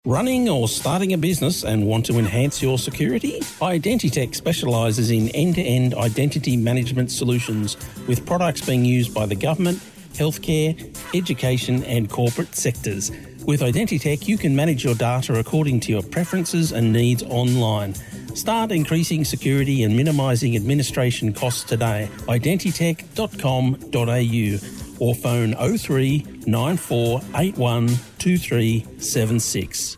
Running or starting a business and want to enhance your security? Identitech specialises in end-to-end identity management solutions with products being used by the government, healthcare, education and corporate sectors. With Identitech, you can manage your data according to your preferences and needs online. Start increasing security and minimising administration costs today. Identitech.com.au or phone 03 9481 2376.